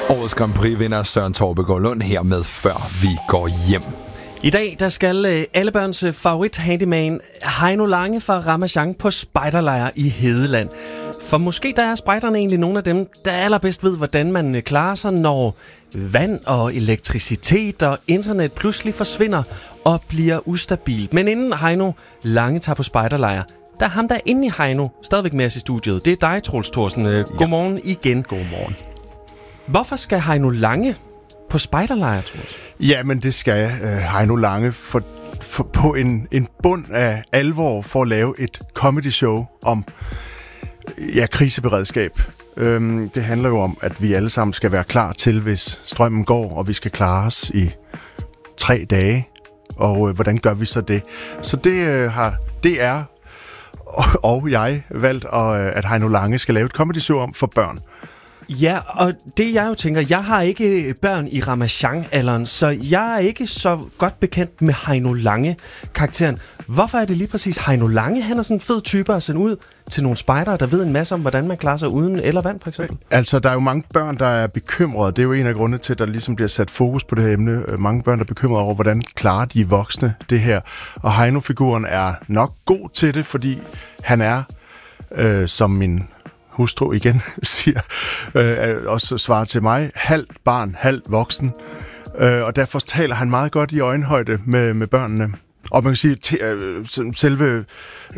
Årets Grand Prix-vinder Søren Torbegaard Lund her med Før vi går hjem. I dag der skal alle børns favorit handyman Heino Lange fra Ramasjang på spejderlejr i Hedeland. For måske der er spejderne egentlig nogle af dem, der allerbedst ved, hvordan man klarer sig, når vand og elektricitet og internet pludselig forsvinder og bliver ustabilt. Men inden Heino Lange tager på spejderlejr, der er ham der inde i Heino stadigvæk med os i studiet. Det er dig, Troels Thorsen. Godmorgen igen. Godmorgen. Hvorfor skal Heino Lange på spejderlejr, Troels? Ja, men det skal Heino Lange på en bund af alvor for at lave et comedy show om kriseberedskab. Det handler jo om, at vi alle sammen skal være klar til, hvis strømmen går, og vi skal klare os i 3 dage. Og hvordan gør vi så det? Så det har DR og jeg valgt, at Heino Lange skal lave et comedy show om for børn. Ja, og det jeg jo tænker, jeg har ikke børn i Ramasjang-alderen, så jeg er ikke så godt bekendt med Heino Lange-karakteren. Hvorfor er det lige præcis Heino Lange? Han er sådan en fed type at sende ud til nogle spejdere, der ved en masse om, hvordan man klarer sig uden el og vand, for eksempel. Altså, der er jo mange børn, der er bekymrede. Det er jo en af grundene til, at der ligesom bliver sat fokus på det her emne. Mange børn, der er bekymrede over, hvordan klarer de voksne det her. Og Heino-figuren er nok god til det, fordi han er, som min hustru igen siger, også svarer til mig, halvt barn, halvt voksen. Og derfor taler han meget godt i øjenhøjde med børnene. Og man kan sige, selve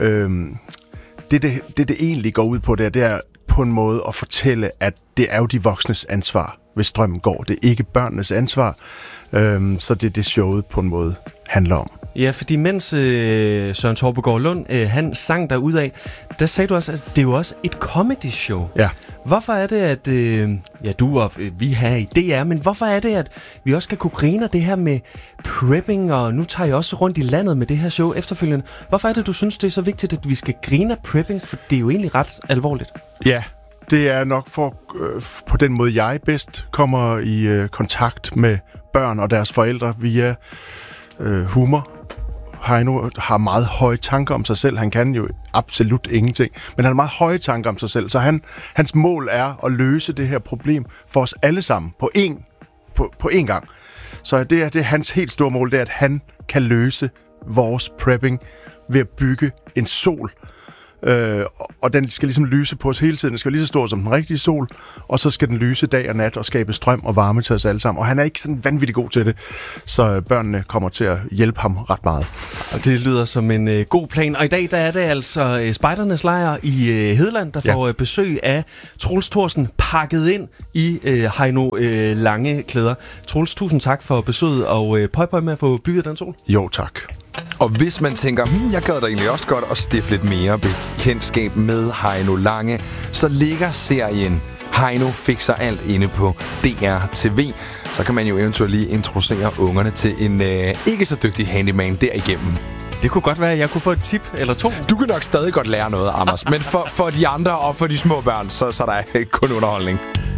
det egentlig går ud på, det er på en måde at fortælle, at det er jo de voksnes ansvar, hvis strømmen går. Det er ikke børnenes ansvar, så det er det showet på en måde handler om. Ja, fordi mens Søren Torbegaard Lund, han sang derudad, der sagde du også, at det er jo også et comedy show. Ja. Hvorfor er det, at du og vi her i DR, men hvorfor er det, at vi også skal kunne grine af det her med prepping, og nu tager jeg også rundt i landet med det her show efterfølgende. Hvorfor er det, du synes, det er så vigtigt, at vi skal grine af prepping, for det er jo egentlig ret alvorligt? Ja, det er nok for på den måde, jeg bedst kommer i kontakt med børn og deres forældre via humor. Heino har meget høje tanker om sig selv. Han kan jo absolut ingenting, men han har meget høje tanker om sig selv. Så hans mål er at løse det her problem for os alle sammen på én gang. Så det er hans helt store mål, det er, at han kan løse vores prepping ved at bygge en sol. Og den skal ligesom lyse på os hele tiden. Den skal lige så stor som den rigtige sol, og så skal den lyse dag og nat og skabe strøm og varme til os alle sammen. Og han er ikke sådan vanvittigt god til det, så børnene kommer til at hjælpe ham ret meget. Og det lyder som en god plan. Og i dag der er det altså spejdernes lejr i Hedeland, der får besøg af Troels Thorsen pakket ind i Heino Lange klæder. Troels, tusind tak for besøget, og pøj med at få bygget den sol. Jo, tak. Og hvis man tænker, jeg gad da egentlig også godt at stifte lidt mere bekendtskab med Heino Lange, så ligger serien Heino fikser alt inde på DR TV. Så kan man jo eventuelt lige introducere ungerne til en ikke så dygtig handyman derigennem. Det kunne godt være, at jeg kunne få et tip eller 2. Du kan nok stadig godt lære noget, Anders. Men for de andre og for de små børn, så er der kun underholdning.